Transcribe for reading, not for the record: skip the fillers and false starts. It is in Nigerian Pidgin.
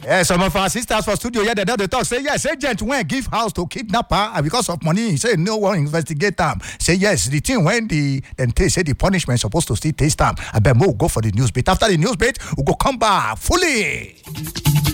Some of our sisters for studio they don't talk. Say yes, agent went give house to kidnapper and because of money. He say no one investigate them. Say yes, the thing when then say the punishment supposed to still taste time. I bet more go for the news bit. After the news bit, we go come back fully.